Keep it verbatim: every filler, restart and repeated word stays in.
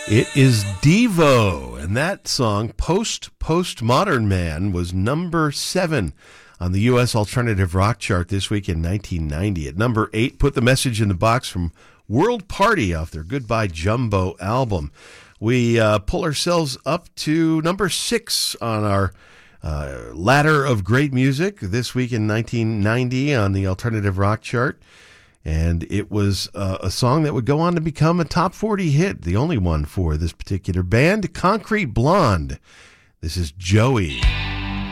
It is Devo, and that song, Post Postmodern Man, was number seven on the U S alternative rock chart this week in nineteen ninety. At number eight, Put the Message in the Box from World Party off their Goodbye Jumbo album. We uh, pull ourselves up to number six on our uh, ladder of great music this week in nineteen ninety on the alternative rock chart. And it was uh, a song that would go on to become a top forty hit, the only one for this particular band, Concrete Blonde. This is Joey.